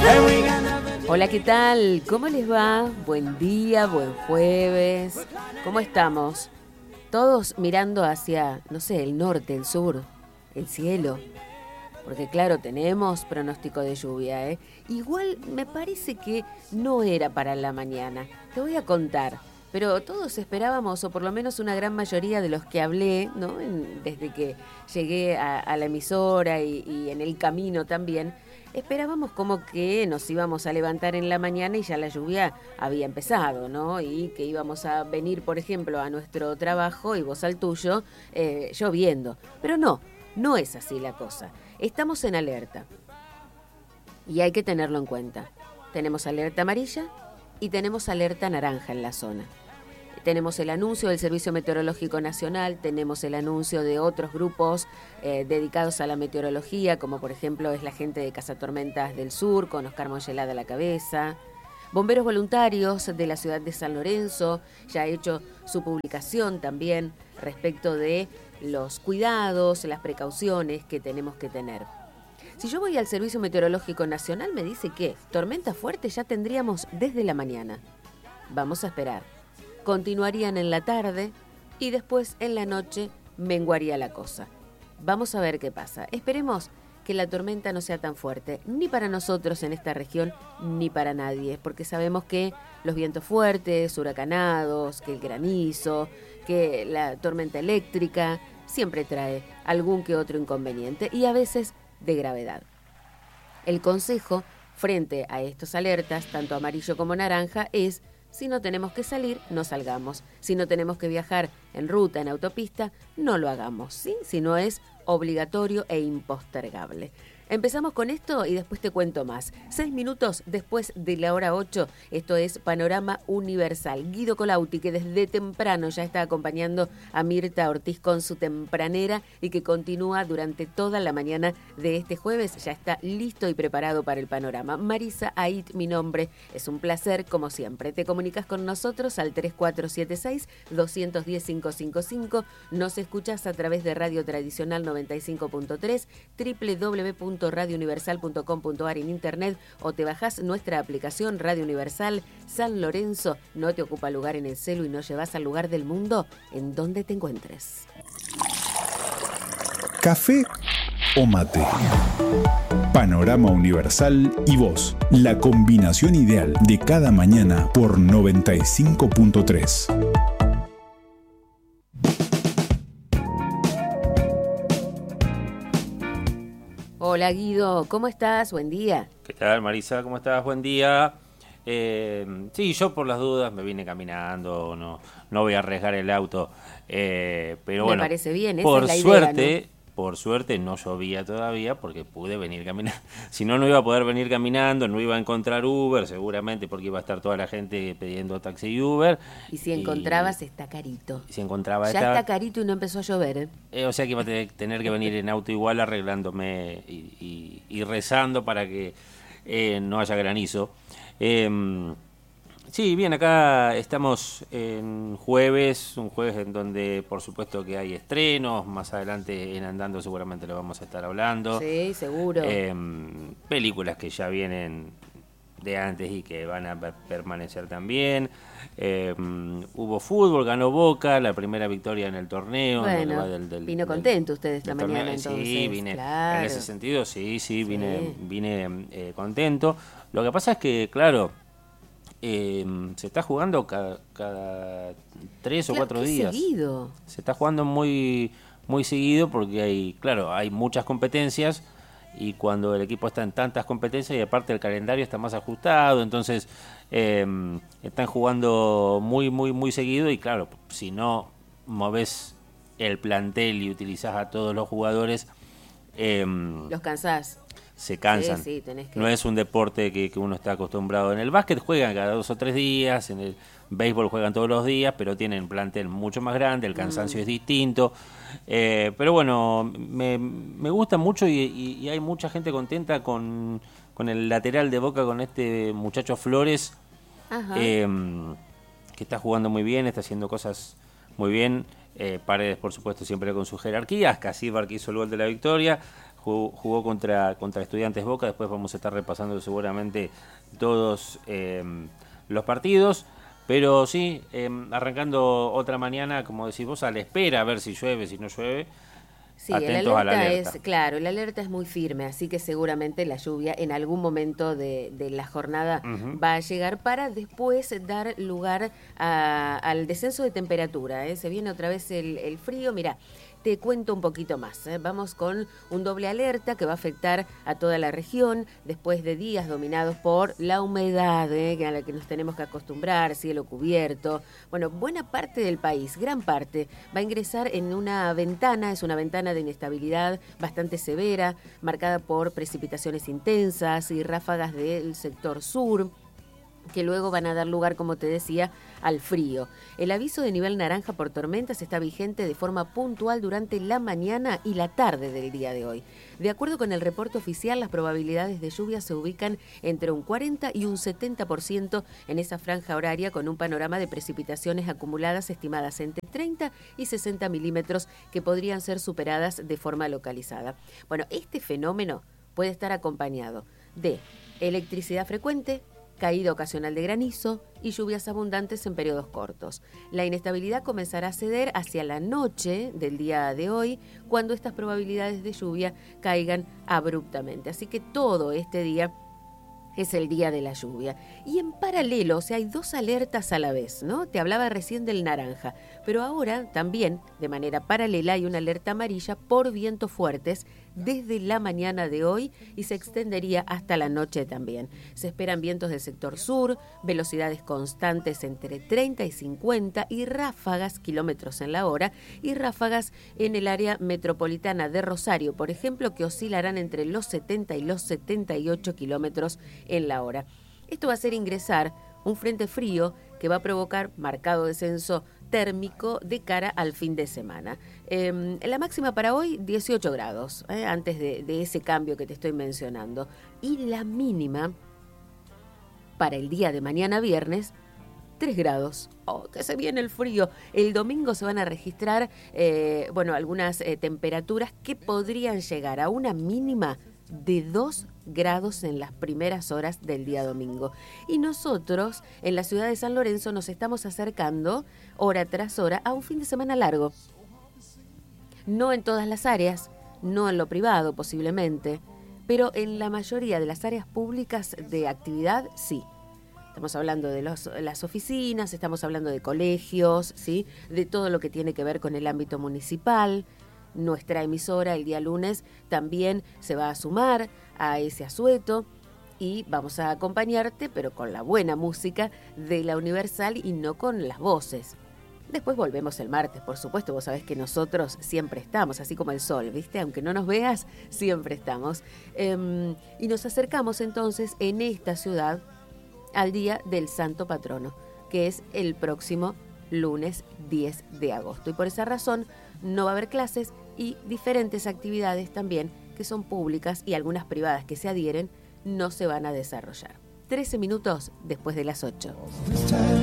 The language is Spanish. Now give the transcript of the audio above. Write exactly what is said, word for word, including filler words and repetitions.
Hola, ¿qué tal? ¿Cómo les va? Buen día, buen jueves. ¿Cómo estamos? Todos mirando hacia, no sé, el norte, el sur, el cielo. Porque claro, tenemos pronóstico de lluvia, ¿eh? Igual me parece que no era para la mañana. Te voy a contar. Pero todos esperábamos, o por lo menos una gran mayoría de los que hablé, ¿no? En, desde que llegué a, a la emisora y, y en el camino también, esperábamos como que nos íbamos a levantar en la mañana y ya la lluvia había empezado, ¿no? Y que íbamos a venir, por ejemplo, a nuestro trabajo y vos al tuyo, eh, lloviendo. Pero no, no es así la cosa. Estamos en alerta y hay que tenerlo en cuenta. Tenemos alerta amarilla y tenemos alerta naranja en la zona. Tenemos el anuncio del Servicio Meteorológico Nacional, tenemos el anuncio de otros grupos eh, dedicados a la meteorología, como por ejemplo es la gente de Cazatormentas del Sur, con Oscar Mongelada a la cabeza. Bomberos voluntarios de la ciudad de San Lorenzo ya ha hecho su publicación también respecto de los cuidados, las precauciones que tenemos que tener. Si yo voy al Servicio Meteorológico Nacional, me dice que tormenta fuerte ya tendríamos desde la mañana. Vamos a esperar. Continuarían en la tarde y después en la noche menguaría la cosa. Vamos a ver qué pasa. Esperemos que la tormenta no sea tan fuerte, ni para nosotros en esta región, ni para nadie, porque sabemos que los vientos fuertes, huracanados, que el granizo, que la tormenta eléctrica, siempre trae algún que otro inconveniente y a veces de gravedad. El consejo frente a estas alertas, tanto amarillo como naranja, es: si no tenemos que salir, no salgamos. Si no tenemos que viajar en ruta, en autopista, no lo hagamos, ¿sí? Si no es obligatorio e impostergable. Empezamos con esto y después te cuento más. Seis minutos después de la hora ocho, esto es Panorama Universal. Guido Colautti, que desde temprano ya está acompañando a Mirta Ortiz con su tempranera y que continúa durante toda la mañana de este jueves, ya está listo y preparado para el panorama. Marisa Ait, mi nombre, es un placer como siempre. Te comunicas con nosotros al tres cuatro siete seis, dos uno cero, cinco cinco cinco. Nos escuchas a través de Radio Tradicional noventa y cinco punto tres, doble u doble u doble u punto radio universal punto com punto a r en internet o te bajás nuestra aplicación Radio Universal San Lorenzo. No te ocupa lugar en el celu y no llevas al lugar del mundo en donde te encuentres. ¿Café o mate? Panorama Universal y vos, la combinación ideal de cada mañana por noventa y cinco punto tres. Hola Guido, ¿cómo estás? Buen día. ¿Qué tal, Marisa? ¿Cómo estás? Buen día. Eh, sí, yo por las dudas me vine caminando, no, no voy a arriesgar el auto, eh, pero bueno, me parece bien, esa por es la suerte, idea, ¿no? Por suerte no llovía todavía porque pude venir caminando. Si no, no iba a poder venir caminando, no iba a encontrar Uber seguramente porque iba a estar toda la gente pidiendo taxi y Uber. Y si encontrabas, y, está carito. Y si encontraba, ya está, está carito y no empezó a llover, ¿eh? Eh, o sea que iba a tener que venir en auto igual arreglándome y, y, y rezando para que eh, no haya granizo. Eh, Sí, bien, acá estamos en jueves, un jueves en donde por supuesto que hay estrenos, más adelante en Andando seguramente lo vamos a estar hablando. Sí, seguro. Eh, películas que ya vienen de antes y que van a permanecer también. Eh, hubo fútbol, ganó Boca, la primera victoria en el torneo. Bueno, del, del, vino del, contento usted esta del mañana torneo. entonces. Sí, vine, claro. En ese sentido, sí, sí, vine, sí. vine eh, contento. Lo que pasa es que, claro... Eh, se está jugando cada, cada tres claro, o cuatro días. Seguido. Se está jugando muy muy seguido porque hay, claro, hay muchas competencias y cuando el equipo está en tantas competencias y aparte el calendario está más ajustado, entonces eh, están jugando muy muy muy seguido y claro, si no movés el plantel y utilizás a todos los jugadores, eh, los cansás. Se cansan. Sí, sí, tenés que... No es un deporte que, que uno está acostumbrado. En el básquet juegan cada dos o tres días, en el béisbol juegan todos los días, pero tienen plantel mucho más grande, el cansancio mm. es distinto. Eh, pero bueno, me, me gusta mucho y, y, y hay mucha gente contenta con, con el lateral de Boca, con este muchacho Flores, eh, que está jugando muy bien, está haciendo cosas muy bien. Eh, Paredes, por supuesto, siempre con su jerarquía. Casíbar, que hizo el gol de la victoria. jugó, jugó contra, contra Estudiantes Boca, después vamos a estar repasando seguramente todos eh, los partidos. Pero sí, eh, arrancando otra mañana, como decís vos, a la espera, a ver si llueve, si no llueve. Sí, el Atentos a la alerta alerta. es, claro, el alerta es muy firme, así que seguramente la lluvia en algún momento de, de la jornada Uh-huh. va a llegar para después dar lugar a- al descenso de temperatura. ¿eh? Se viene otra vez el, el frío, mira. Te cuento un poquito más. ¿eh? Vamos con un doble alerta que va a afectar a toda la región después de días dominados por la humedad, ¿eh? a la que nos tenemos que acostumbrar, cielo cubierto. Bueno, buena parte del país, gran parte, va a ingresar en una ventana, es una ventana de inestabilidad bastante severa, marcada por precipitaciones intensas y ráfagas del sector sur, que luego van a dar lugar, como te decía, al frío. El aviso de nivel naranja por tormentas está vigente de forma puntual durante la mañana y la tarde del día de hoy. De acuerdo con el reporte oficial, las probabilidades de lluvia se ubican entre un cuarenta y un setenta por ciento en esa franja horaria, con un panorama de precipitaciones acumuladas estimadas entre treinta y sesenta milímetros que podrían ser superadas de forma localizada. Bueno, este fenómeno puede estar acompañado de electricidad frecuente, caída ocasional de granizo y lluvias abundantes en periodos cortos. La inestabilidad comenzará a ceder hacia la noche del día de hoy, cuando estas probabilidades de lluvia caigan abruptamente. Así que todo este día es el día de la lluvia. Y en paralelo, o sea, hay dos alertas a la vez, ¿no? Te hablaba recién del naranja, pero ahora también, de manera paralela, hay una alerta amarilla por vientos fuertes desde la mañana de hoy y se extendería hasta la noche también. Se esperan vientos del sector sur, velocidades constantes entre treinta y cincuenta y ráfagas kilómetros en la hora, y ráfagas en el área metropolitana de Rosario, por ejemplo, que oscilarán entre los setenta y los setenta y ocho kilómetros en la hora. Esto va a hacer ingresar un frente frío que va a provocar marcado descenso térmico de cara al fin de semana. Eh, la máxima para hoy, dieciocho grados, eh, antes de, de ese cambio que te estoy mencionando. Y la mínima para el día de mañana viernes, tres grados. Oh, que se viene el frío. El domingo se van a registrar, eh, bueno, algunas eh, temperaturas que podrían llegar a una mínima de dos grados en las primeras horas del día domingo. Y nosotros, en la ciudad de San Lorenzo, nos estamos acercando hora tras hora a un fin de semana largo. No en todas las áreas, no en lo privado posiblemente, pero en la mayoría de las áreas públicas de actividad, sí. Estamos hablando de los, las oficinas, estamos hablando de colegios, ¿sí? De todo lo que tiene que ver con el ámbito municipal. Nuestra emisora el día lunes también se va a sumar a ese asueto y vamos a acompañarte, pero con la buena música de la Universal y no con las voces. Después volvemos el martes, por supuesto, vos sabés que nosotros siempre estamos, así como el sol, ¿viste? Aunque no nos veas, siempre estamos. Eh, y nos acercamos entonces en esta ciudad al Día del Santo Patrono, que es el próximo lunes diez de agosto. Y por esa razón no va a haber clases y diferentes actividades también que son públicas y algunas privadas que se adhieren no se van a desarrollar. trece minutos después de las ocho.